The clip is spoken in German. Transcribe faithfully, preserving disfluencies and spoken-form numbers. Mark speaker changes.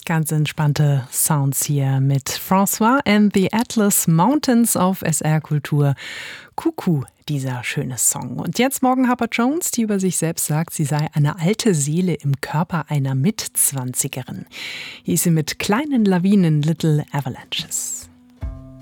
Speaker 1: Ganz entspannte Sounds hier mit François and the Atlas Mountains auf S R Kultur. Kuckuck, dieser schöne Song. Und jetzt Morgan Harper Jones, die über sich selbst sagt, sie sei eine alte Seele im Körper einer Mitzwanzigerin. Hieß sie mit kleinen Lawinen Little Avalanches.